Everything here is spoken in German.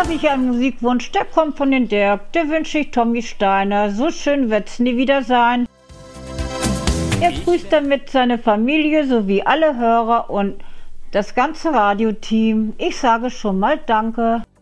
habe ich einen Musikwunsch, der kommt von den Dirk, der wünsche ich Tommy Steiner. So schön wird's nie wieder sein. Er grüßt damit seine Familie sowie alle Hörer und das ganze Radioteam. Ich sage schon mal Danke.